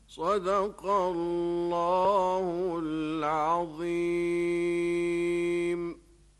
صدق الله العظيم.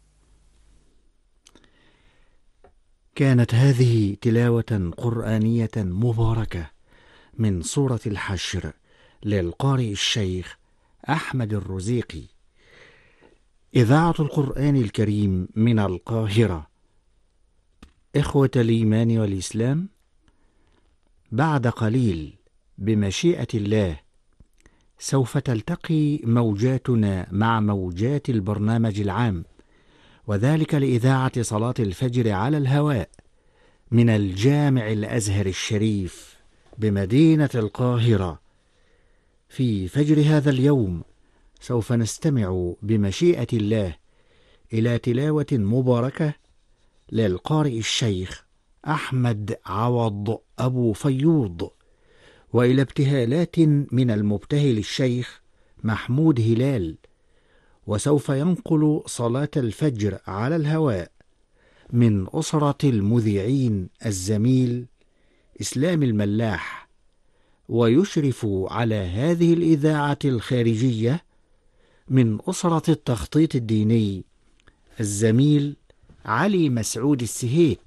كانت هذه تلاوة قرآنية مباركة من سورة الحشر للقارئ الشيخ أحمد الرزيقي. إذاعة القرآن الكريم من القاهرة. إخوة الإيمان والإسلام، بعد قليل بمشيئة الله سوف تلتقي موجاتنا مع موجات البرنامج العام، وذلك لإذاعة صلاة الفجر على الهواء من الجامع الأزهر الشريف بمدينة القاهرة. في فجر هذا اليوم سوف نستمع بمشيئة الله إلى تلاوة مباركة للقارئ الشيخ أحمد عوض أبو فيوض، وإلى ابتهالات من المبتهل الشيخ محمود هلال. وسوف ينقل صلاة الفجر على الهواء من أسرة المذيعين الزميل إسلام الملاح، ويشرف على هذه الإذاعة الخارجية من أسرة التخطيط الديني الزميل علي مسعود السهيت.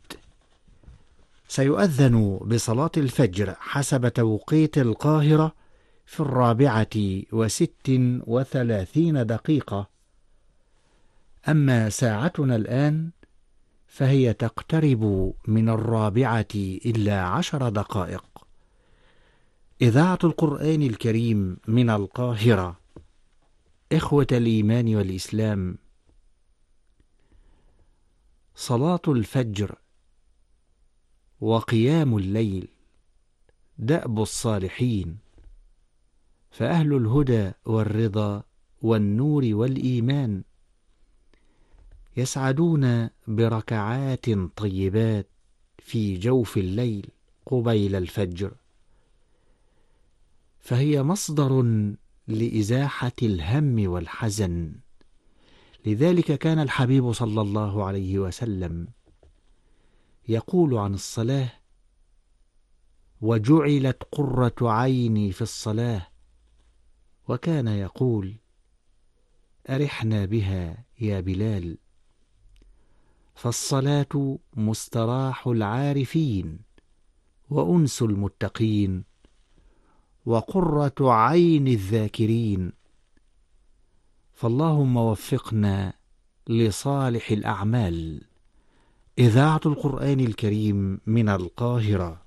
سيؤذن بصلاة الفجر حسب توقيت القاهرة في 4:36. أما ساعتنا الآن فهي تقترب من 4:10. إذاعة القرآن الكريم من القاهرة. إخوة الإيمان والإسلام، صلاة الفجر وقيام الليل دأب الصالحين، فأهل الهدى والرضا والنور والإيمان يسعدون بركعات طيبات في جوف الليل قبيل الفجر، فهي مصدر لإزاحة الهم والحزن. لذلك كان الحبيب صلى الله عليه وسلم يقول عن الصلاة: وجعلت قرة عيني في الصلاة. وكان يقول: أرحنا بها يا بلال، فالصلاة مستراح العارفين وأنس المتقين وقرة عين الذاكرين. فاللهم وفقنا لصالح الأعمال. إذاعة القرآن الكريم من القاهرة.